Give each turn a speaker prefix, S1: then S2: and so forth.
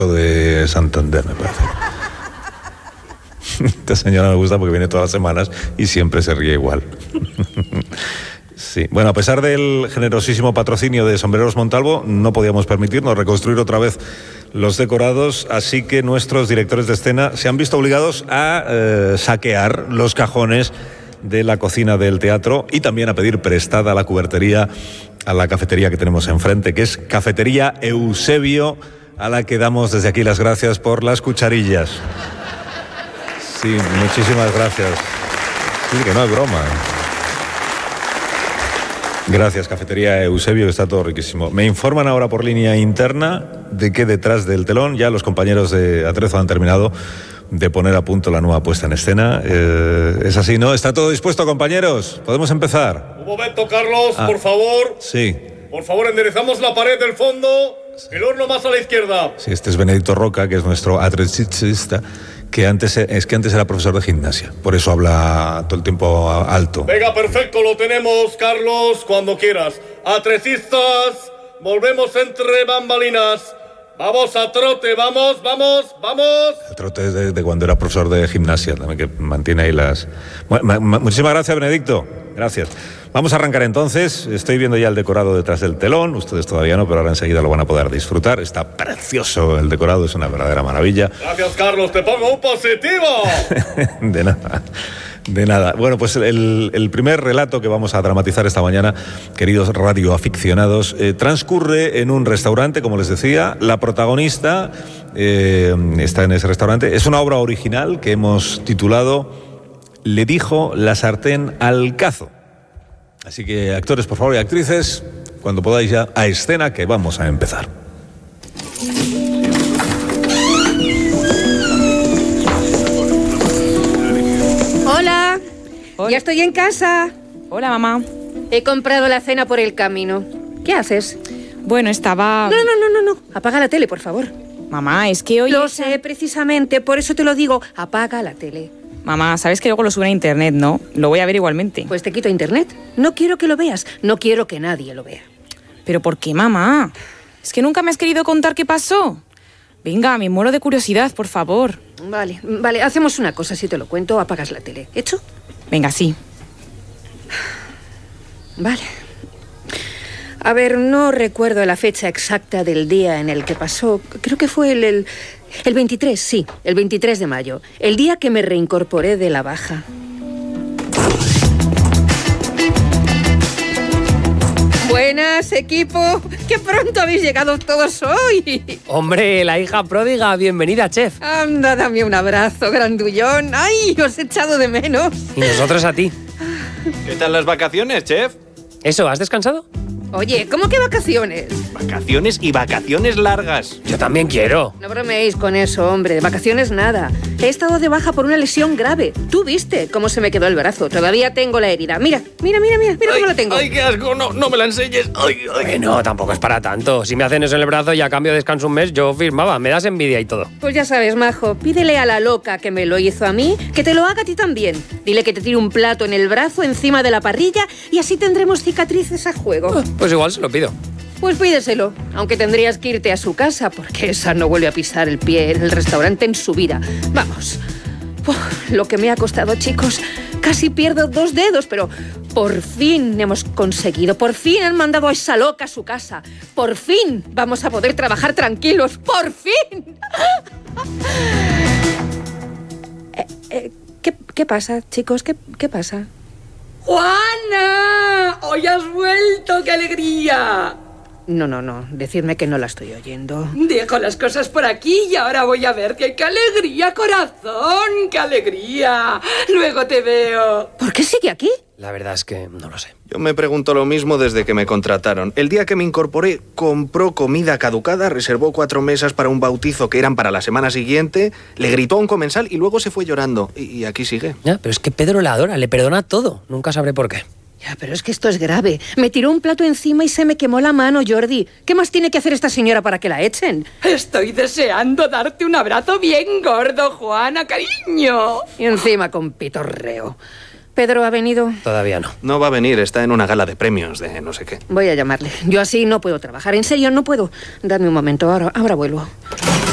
S1: de Santander, me parece. Esta señora me gusta porque viene todas las semanas y siempre se ríe igual. Sí. Bueno, a pesar del generosísimo patrocinio de Sombreros Montalvo, no podíamos permitirnos reconstruir otra vez los decorados, así que nuestros directores de escena se han visto obligados a saquear los cajones de la cocina del teatro y también a pedir prestada la cubertería a la cafetería que tenemos enfrente, que es Cafetería Eusebio, a la que damos desde aquí las gracias por las cucharillas. Sí, muchísimas gracias. Sí, que no es broma. Gracias, Cafetería Eusebio, está todo riquísimo. Me informan ahora por línea interna de que detrás del telón ya los compañeros de Atrezo han terminado de poner a punto la nueva puesta en escena. Es así, ¿no? ¿Está todo dispuesto, compañeros? ¿Podemos empezar?
S2: Un momento, Carlos, por favor.
S1: Sí.
S2: Por favor, enderezamos la pared del fondo. El horno más a la izquierda.
S1: Sí, este es Benedicto Roca, que es nuestro atreticista, que antes era profesor de gimnasia. Por eso habla todo el tiempo alto.
S2: Venga, perfecto, lo tenemos, Carlos, cuando quieras. Atrecistas, volvemos entre bambalinas. Vamos a trote, vamos.
S1: El trote es de cuando era profesor de gimnasia, también, que mantiene ahí las... Muchísimas gracias, Benedicto. Gracias. Vamos a arrancar entonces. Estoy viendo ya el decorado detrás del telón. Ustedes todavía no, pero ahora enseguida lo van a poder disfrutar. Está precioso el decorado, es una verdadera maravilla.
S2: Gracias, Carlos. Te pongo un positivo.
S1: De nada. Bueno, pues el primer relato que vamos a dramatizar esta mañana, queridos radioaficionados, transcurre en un restaurante, como les decía. La protagonista está en ese restaurante. Es una obra original que hemos titulado Le dijo la sartén al cazo. Así que, actores, por favor, y actrices, cuando podáis ya a escena, que vamos a empezar.
S3: Hola, ya estoy en casa.
S4: Hola, mamá.
S3: He comprado la cena por el camino. ¿Qué haces?
S4: Bueno, estaba...
S3: No. Apaga la tele, por favor.
S4: Mamá, es que hoy...
S3: Lo sé, precisamente, por eso te lo digo. Apaga la tele.
S4: Mamá, sabes que luego lo suben a internet, ¿no? Lo voy a ver igualmente.
S3: Pues te quito internet. No quiero que lo veas. No quiero que nadie lo vea.
S4: ¿Pero por qué, mamá? Es que nunca me has querido contar qué pasó. Venga, me muero de curiosidad, por favor.
S3: Vale, hacemos una cosa. Si te lo cuento, apagas la tele. ¿Hecho?
S4: Venga, sí.
S3: Vale. A ver, no recuerdo la fecha exacta del día en el que pasó. Creo que fue el 23, sí, el 23 de mayo. El día que me reincorporé de la baja. Buenas, equipo. ¡Qué pronto habéis llegado todos hoy!
S5: Hombre, la hija pródiga, bienvenida, chef.
S3: Anda, dame un abrazo, grandullón. ¡Ay, os he echado de menos!
S5: Y nosotros a ti.
S6: ¿Qué tal las vacaciones, chef?
S5: ¿Eso, has descansado?
S3: Oye, ¿cómo que vacaciones?
S6: Vacaciones y vacaciones largas.
S5: Yo también quiero.
S3: No bromeéis con eso, hombre. De vacaciones nada. He estado de baja por una lesión grave. Tú viste cómo se me quedó el brazo. Todavía tengo la herida. Mira cómo la tengo.
S6: ¡Ay, qué asco! No me la enseñes. ¡Ay!
S5: No, tampoco es para tanto. Si me hacen eso en el brazo y a cambio descanso un mes, yo firmaba. Me das envidia y todo.
S3: Pues ya sabes, majo. Pídele a la loca que me lo hizo a mí que te lo haga a ti también. Dile que te tire un plato en el brazo encima de la parrilla y así tendremos cicatrices a juego.
S5: Pues igual se lo pido.
S3: Pues pídeselo, aunque tendrías que irte a su casa porque esa no vuelve a pisar el pie en el restaurante en su vida. Vamos. Lo que me ha costado, chicos. Casi pierdo 2 dedos, pero por fin hemos conseguido. Por fin han mandado a esa loca a su casa. Por fin vamos a poder trabajar tranquilos. ¡Por fin! ¿Qué pasa, chicos? ¿Qué pasa?
S7: ¡Juana! ¡Hoy has vuelto! ¡Qué alegría!
S3: No, decidme que no la estoy oyendo.
S7: Dejo las cosas por aquí y ahora voy a verte. ¡Qué alegría, corazón! ¡Qué alegría! Luego te veo.
S3: ¿Por qué sigue aquí?
S5: La verdad es que no lo sé.
S6: Yo me pregunto lo mismo desde que me contrataron. El día que me incorporé, compró comida caducada, reservó 4 mesas para un bautizo que eran para la semana siguiente, le gritó a un comensal y luego se fue llorando. Y aquí sigue.
S5: Ya, pero es que Pedro la adora, le perdona todo. Nunca sabré por qué.
S3: Ya, pero es que esto es grave. Me tiró un plato encima y se me quemó la mano, Jordi. ¿Qué más tiene que hacer esta señora para que la echen?
S7: Estoy deseando darte un abrazo bien gordo, Juana, cariño.
S3: Y encima con pitorreo. ¿Pedro ha venido?
S5: Todavía no.
S6: No va a venir, está en una gala de premios de no sé qué.
S3: Voy a llamarle. Yo así no puedo trabajar. En serio, no puedo. Dadme un momento, ahora vuelvo.